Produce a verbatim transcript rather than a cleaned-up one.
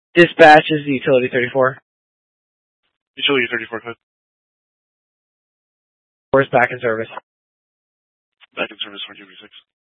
Dispatch is Utility thirty-four. Utility thirty-four, code. Where's back in service? Back in service, four two six.